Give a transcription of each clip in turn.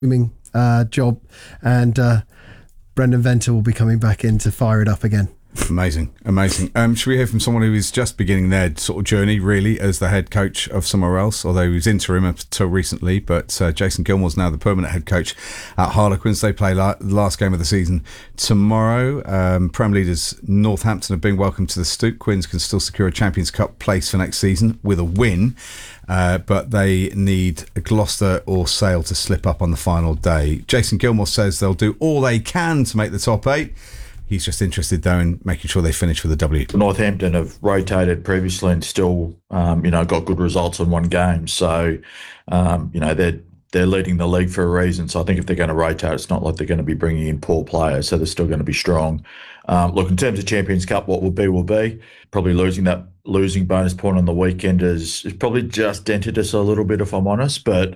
job, and Brendan Venter will be coming back in to fire it up again. Amazing. Should we hear from someone who is just beginning their sort of journey, really, as the head coach of somewhere else, although he was interim until recently, but Jason Gilmore's now the permanent head coach at Harlequins. They play the last game of the season tomorrow. Prem leaders Northampton have been welcomed to the Stoop. Quins can still secure a Champions Cup place for next season with a win, but they need Gloucester or Sale to slip up on the final day. Jason Gilmore says they'll do all they can to make the top 8. He's just interested, though, in making sure they finish with a W. Northampton have rotated previously and still, got good results in one game. So, they're leading the league for a reason. So I think if they're going to rotate, it's not like they're going to be bringing in poor players. So they're still going to be strong. Look, in terms of Champions Cup, what will be. Probably losing bonus point on the weekend is probably just dented us a little bit, if I'm honest. But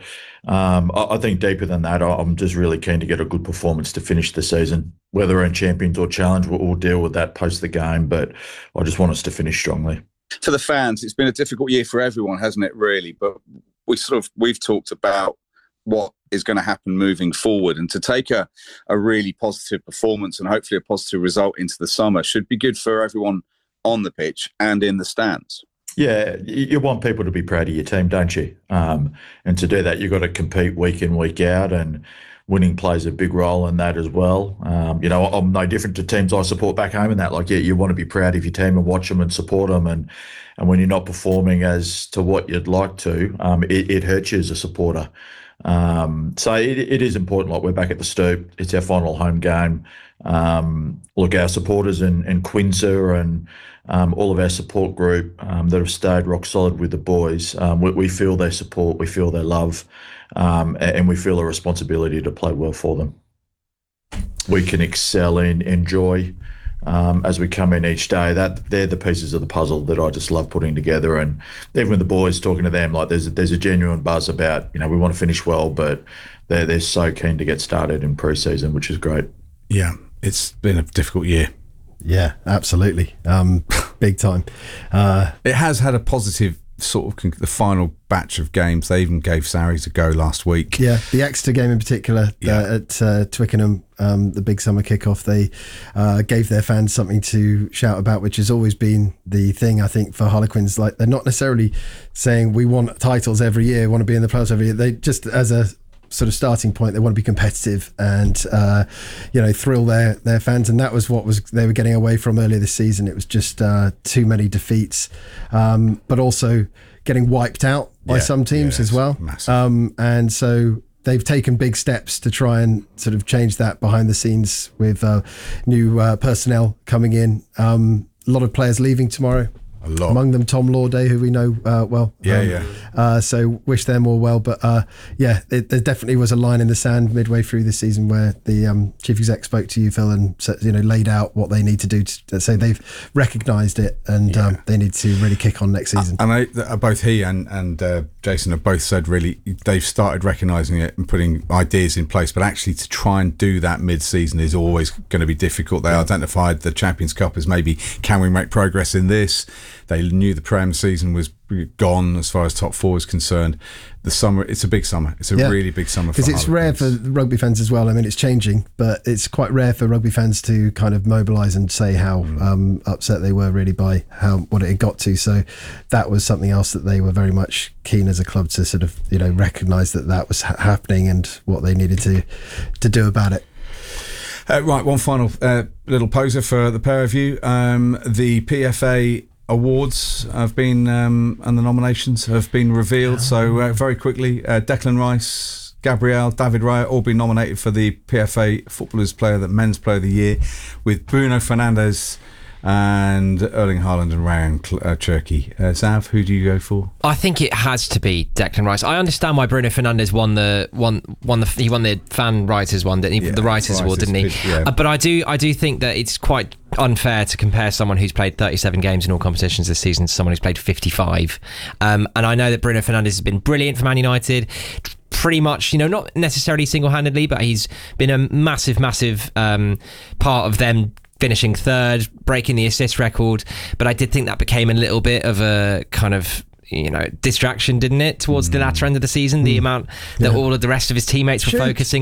I think deeper than that, I'm just really keen to get a good performance to finish the season. Whether we're in Champions or Challenge, we'll deal with that post the game. But I just want us to finish strongly. For the fans, it's been a difficult year for everyone, hasn't it, really? But we've talked about what is going to happen moving forward, and to take a really positive performance and hopefully a positive result into the summer should be good for everyone on the pitch and in the stands. Yeah, you want people to be proud of your team, don't you? And to do that, you've got to compete week in, week out, and winning plays a big role in that as well. I'm no different to teams I support back home in that. Like, you want to be proud of your team and watch them and support them. And when you're not performing as to what you'd like to, it hurts you as a supporter. So it is important. Like, we're back at the Stoop. It's our final home game. Look, our supporters in Quinza and all of our support group that have stayed rock solid with the boys, we feel their support, we feel their love, and we feel a responsibility to play well for them. We can excel in enjoy as we come in each day. That they're the pieces of the puzzle that I just love putting together. And even with the boys, talking to them, like there's a genuine buzz about, we want to finish well, but they're so keen to get started in pre-season, which is great. Yeah, it's been a difficult year. Yeah, absolutely. Big time. It has had a positive sort of the final batch of games. They even gave Sarries a go last week. Yeah, the Exeter game in particular at Twickenham, the big summer kickoff, they gave their fans something to shout about, which has always been the thing, I think, for Harlequins. Like, they're not necessarily saying we want titles every year, want to be in the playoffs every year. They just, as a sort of starting point, they want to be competitive and thrill their fans, and that was what they were getting away from earlier this season. It was just too many defeats, but also getting wiped out by some teams as well. And so they've taken big steps to try and sort of change that behind the scenes with new personnel coming in. A lot of players leaving tomorrow. A lot. Among them, Tom Lawday, who we know well. So wish them all well. But there definitely was a line in the sand midway through the season where the chief exec spoke to you, Phil, and laid out what they need to do to say they've recognised it and they need to really kick on next season. And both he and Jason have both said really they've started recognising it and putting ideas in place, but actually to try and do that mid-season is always going to be difficult. They identified the Champions Cup as maybe, can we make progress in this? They knew the Prem season was gone as far as top four is concerned. The summer, it's a big summer. It's a really big summer for because it's rare for rugby fans as well. I mean, it's changing, but it's quite rare for rugby fans to kind of mobilise and say how upset they were really by what it had got to. So that was something else that they were very much keen as a club to sort of recognise that was happening and what they needed to do about it. Right, one final little poser for the pair of you. The PFA awards have been and the nominations have been revealed. So very quickly, Declan Rice, Gabriel, David Raya all been nominated for the PFA Men's Player of the Year, with Bruno Fernandes and Erling Haaland and Ryan Cherki. Zav, who do you go for? I think it has to be Declan Rice. I understand why Bruno Fernandes won the fan writers one, didn't he? The writers award, didn't he? Yeah. But I do think that it's quite unfair to compare someone who's played 37 games in all competitions this season to someone who's played 55. And I know that Bruno Fernandes has been brilliant for Man United. Pretty much, not necessarily single-handedly, but he's been a massive part of them finishing third, breaking the assist record. But I did think that became a little bit of a kind of distraction, didn't it, towards the latter end of the season, the amount that all of the rest of his teamates were focusing